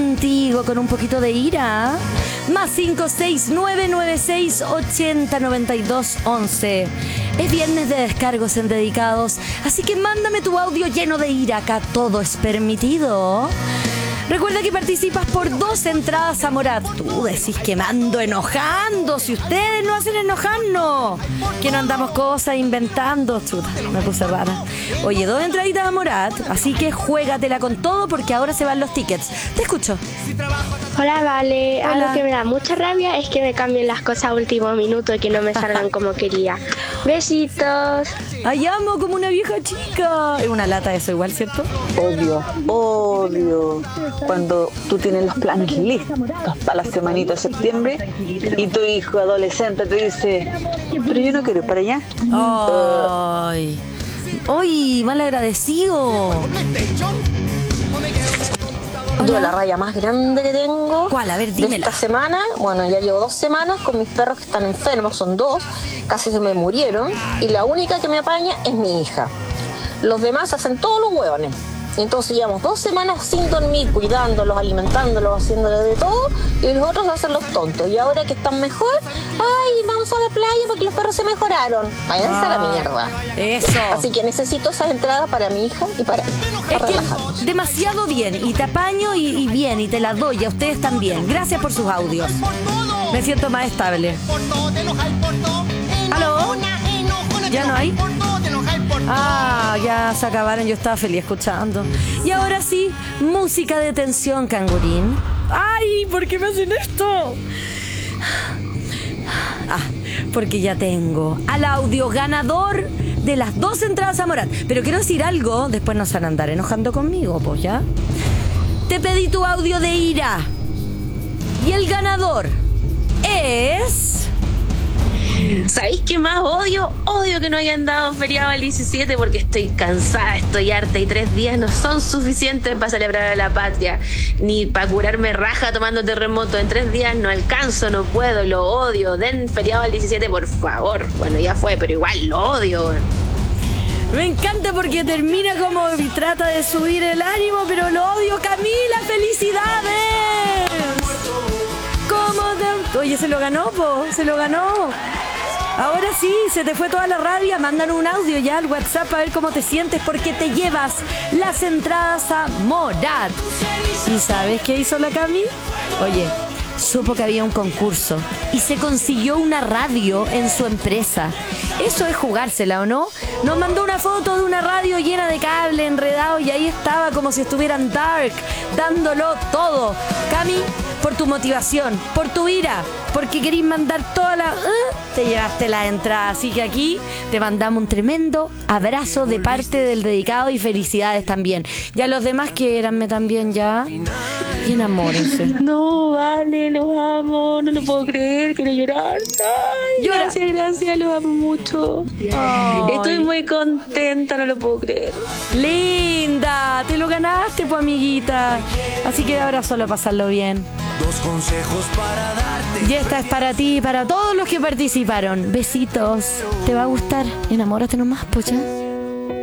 contigo con un poquito de ira. Más 56996809211. Es viernes de descargos en Dedicados, así que mándame tu audio lleno de ira. Acá todo es permitido. Recuerda que participas por 2 entradas a Morat. Tú decís que me ando enojando. Si ustedes no hacen enojarnos, que no andamos cosas inventando. Chuta, me puse rara. Oye, 2 entraditas a Morat, así que juégatela con todo porque ahora se van los tickets. Te escucho. Hola, Vale. Hola. Algo que me da mucha rabia es que me cambien las cosas a último minuto y que no me salgan como quería. Besitos. Ay, amo como una vieja chica. Es una lata eso igual, ¿cierto? Odio cuando tú tienes los planes listos para la semanita de septiembre y tu hijo adolescente te dice, pero yo no quiero ir para allá. Ay, ay, mal agradecido. Yo la raya más grande que tengo. ¿Cuál? A ver, de dímela. esta semana, bueno, ya llevo 2 semanas con mis perros que están enfermos, son 2, casi se me murieron, y la única que me apaña es mi hija. Los demás hacen todos los huevones. Entonces llevamos 2 semanas sin dormir, cuidándolos, alimentándolos, haciéndoles de todo, y los otros hacen los tontos. Y ahora que están mejor, ay, vamos a la playa porque los perros se mejoraron. Váyanse a la mierda. Eso. Así que necesito esas entradas para mi hija y para mí. Es Para que relajarnos. demasiado bien. Y te apaño y bien. Y te las doy. Y a ustedes también. Gracias por sus audios. Me siento más estable. ¿Aló? ¿Ya no hay? Ah, ya se acabaron. Yo estaba feliz escuchando. Y ahora sí, música de tensión, cangurín. ¡Ay! ¿Por qué me hacen esto? Ah, porque ya tengo al audio ganador de las 2 entradas a Morat. Pero quiero decir algo, después no se van a andar enojando conmigo, pues ya. Te pedí tu audio de ira. Y el ganador es... ¿Sabéis qué más odio? Odio que no hayan dado feriado el 17 porque estoy cansada, estoy harta y 3 días no son suficientes para celebrar a la patria, ni para curarme raja tomando terremoto. En 3 días no alcanzo, no puedo, lo odio. Den feriado al 17, por favor. Bueno, ya fue, pero igual lo odio. Me encanta porque termina como y trata de subir el ánimo, pero lo odio. Camila, felicidades. ¿Cómo te... Oye, se lo ganó, po, se lo ganó. Ahora sí, se te fue toda la rabia. Mandan un audio ya al WhatsApp a ver cómo te sientes porque te llevas las entradas a Morat. ¿Y sabes qué hizo la Cami? Oye, supo que había un concurso y se consiguió una radio en su empresa. Eso es jugársela, ¿o no? Nos mandó una foto de una radio llena de cable enredado y ahí estaba como si estuvieran Dark, dándolo todo. Cami, por tu motivación, por tu ira, porque querís mandar toda la... te llevaste la entrada. Así que aquí te mandamos un tremendo abrazo de parte del dedicado y felicidades también. Y a los demás quieranme también ya. Y enamórense. No, vale, los amo, no lo puedo creer, quiero llorar. Ay, Llora. gracias, los amo mucho. Ay. Estoy muy contenta, no lo puedo creer. Linda, te lo ganaste, pues, amiguita. Así que ahora solo pasarlo bien. 2 consejos para darte. Y esta es para ti y para todos los que participaron. Besitos. ¿Te va a gustar? Enamórate nomás, pocha.